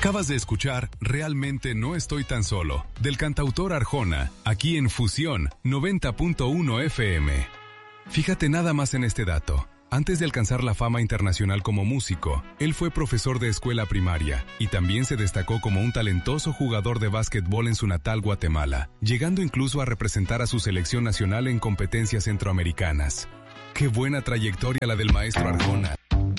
Acabas de escuchar Realmente no estoy tan solo, del cantautor Arjona, aquí en Fusión 90.1 FM. Fíjate nada más en este dato. Antes de alcanzar la fama internacional como músico, él fue profesor de escuela primaria y también se destacó como un talentoso jugador de básquetbol en su natal Guatemala, llegando incluso a representar a su selección nacional en competencias centroamericanas. ¡Qué buena trayectoria la del maestro Arjona!